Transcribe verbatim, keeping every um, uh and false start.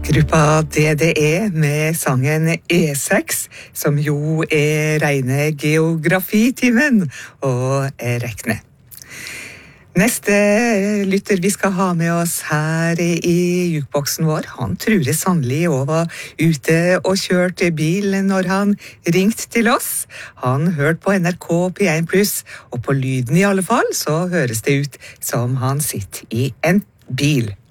Gruppa D D E med sangen E seks, som jo er reine geografitimen og rekne. Neste lytter vi skal ha med oss her i jukeboksen vår, han tror jeg sannelig også var ute og kjørte bil når han ringte til oss. Han hørte på N R K P en pluss, og på lyden i alle fall så høres det ut som han sitter i en bil.